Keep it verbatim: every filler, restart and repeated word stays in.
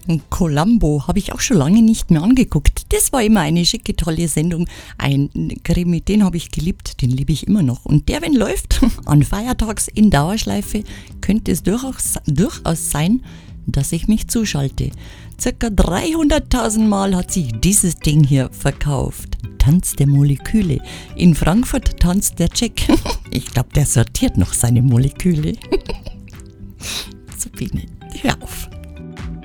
Columbo habe ich auch schon lange nicht mehr angeguckt. Das war immer eine schicke, tolle Sendung. Ein Krimi, den habe ich geliebt, den liebe ich immer noch. Und der, wenn läuft, an Feiertags in Dauerschleife, könnte es durchaus, durchaus sein, dass ich mich zuschalte. Circa dreihunderttausend Mal hat sich dieses Ding hier verkauft. Tanz der Moleküle. In Frankfurt tanzt der Jack. Ich glaube, der sortiert noch seine Moleküle. So bin ich. Hör auf.